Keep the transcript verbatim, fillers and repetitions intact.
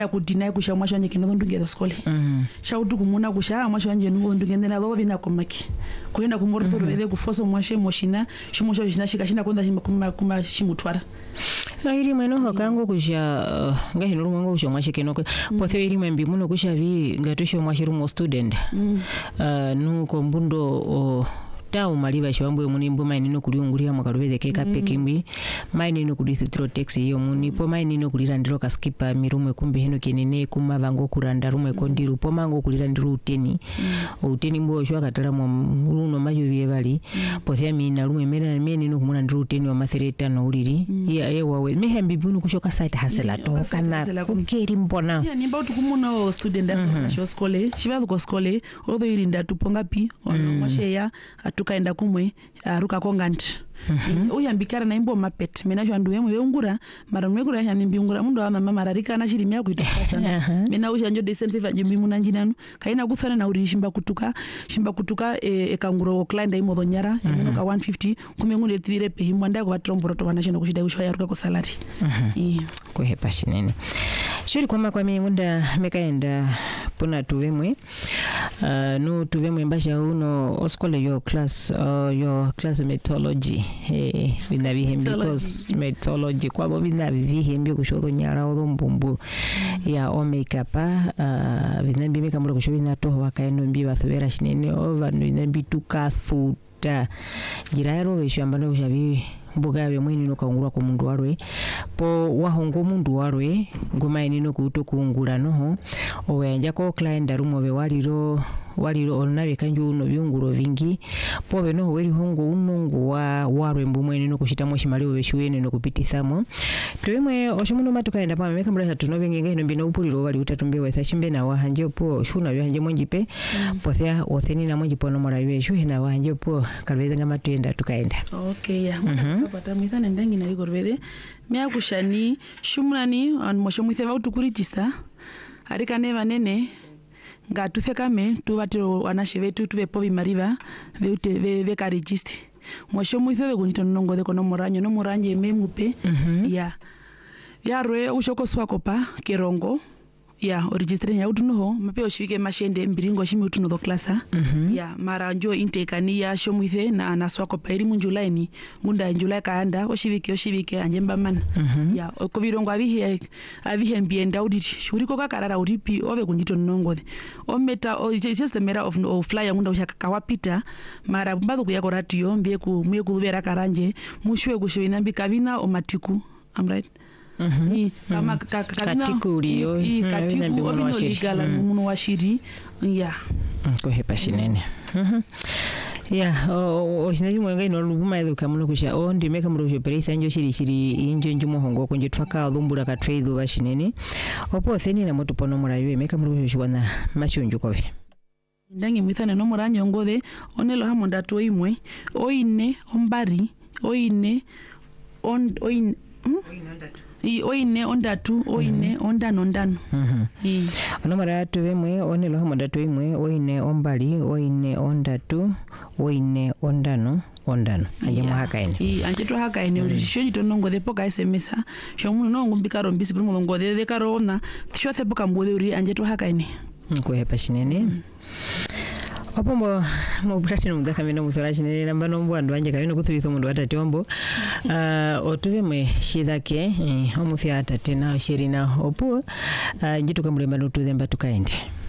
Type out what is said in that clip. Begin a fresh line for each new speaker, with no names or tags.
kudinai kusha mwasho anje kino ndungeza skole
mhm
shautu kumuna kusha mwasho anje nugo ndungende na baba bina komaki kwenda kumorto mm -hmm. rede kufoso mwashe moshina shimosho shina shika shina kwenda kuma kuma shimutwara
iri mweno hokango kusha uh, ngahino rumango kusha mwashe kino mm. pothe iri mwembi muno kusha vi ngatusho mwashe rumo student mm. uh, nuko mbundo uh, tao maliba shwambwe munimbo mainino kuliungulia mwakarubeze keka mm. pekimbi mainino kulithitro taxi iyo munipo mainino kulira ndiro kaskipa mirumwe kumbe heno kinene kuma bango kuranda rumwe kondiru pomango kulira ndiru uteni mm. uteni mbo shwa katala mu runo majo byebali mm. posia mina rumwe mera menino kumuna ndiru uteni wa masereta no uliri mm. ya ewa mehembi bunu kushoka site hasela to kana kukeri mbona
ya nimba utukumuna student mm -hmm. shwa skole shiba ko skole odo irinda tuponga pi ono mwashe ya tukaenda kumwe aruka uh, konganti mm -hmm. uyambikara na imbo mapet mena shwa ndu yemwe ungura mara mwekura ya nimbiungura mundu ana mama rarika na shiri mya kuitoka sana uh -huh. mena usha njo decent favor njimbi munanjinanu kaina kuthana na uri shimba kutuka shimba kutuka e, e kanguro client imo dhonyara mm -hmm. ka one fifty kumengunde tire pe himwanda kwa tromboro to wanashino kushida ushwa yaruka ko salary
mm -hmm. ko hepa shinene shuri kwa kwa mengunda mekaenda pona tuvemwe uh, no tuvemwe mbasha uno oskole yo class uh, yo class methodology eh bina bihembi because methodology kwa bo bina bihembi kushoto nyara odo mbumbu ya omekapa uh, bina bimeka mura kushoto na to wakaeno mbi bathwera shinene over bina bituka futa jiraero beshamba no shabi mbuga yawe mwini no kaungura ko mundu warwe po wahongo mundu warwe ngoma enino kuto kuungura noho owenja ko client darumo be waliro waliro onabe kanju no byunguro vingi po be no weri hongo unungu wa warwe mbumwe no kushita moshi maliwo beshuene no kupitisamo twemwe oshomuno matukaenda pa meka mura tuno bengenge no bino upuliro wali utatumbe wesa shimbe na wahanje po shuna byanje monjipe mm. pothia otheni na monjipo no mara yeshu na wahanje po kalweza matenda tukaenda
okay ya mm -hmm. Pata mithana ndangi na igorwede mya kushani shumrani on mosho mwitheva utukurijista arika neva nene nga tuthekame tubatiro anashe vetu tuve pobi mariva veute ve ve ka register mosho mwitheve kunito nongo de kono moranyo no moranje memupe mm -hmm. ya ya roe ushoko swakopa kerongo ya registre ya utunoho mape oshike mashende mbiringo shimi utuno do klasa mm -hmm. ya mara njo intake ni ya shomwithe na anaswako pairi mu July ni munda July kaanda oshibike oshibike anjemba man mm -hmm. ya okovirongo abihe abihe mbienda audit shuriko kakarara uripi ove kunjito nongo o meta o it's just the matter of of flyer munda ushaka kawapita mara mbado kuya koratio mbie ku mwe kuvera karanje mushwe kushwina mbikavina o matiku I'm right.
Mhm.
Mm kama
katikuri yo
katiku obino ligala muno washiri ya
ko hepa shinene mhm ya o shinaji mwenga ino lubuma eluka muno kusha o ndimeka muro je perisa njo shiri shiri injo njumo hongo kunje twaka lumbura ka trade bashinene opo theni na moto pono mura yo meka muro je wana machonjo kobe ndangi mwithane no muranyo ngode onelo hamonda to imwe oine ombari oine on oine i oine ondatu oine ondano ndano mhm i onomara tuvemwe onelo hamondatu imwe oine ombali oine ondatu oine ondano ondano anje muhakaine i anje to hakaine uri shoni to nongo de poka sms shomu nongo mbikaro mbisi primo nongo de de karona shothe poka mbode uri anje to hakaine ko hepa shinene Opombo mo brati no mudaka mena mutharaji ne namba no mbwandu anje kabino kuthuitho mundu atati ombo uh, otuve mwe shidake eh, omuthya atati na shirina opo uh, njitu kamulema no tuthemba tukaende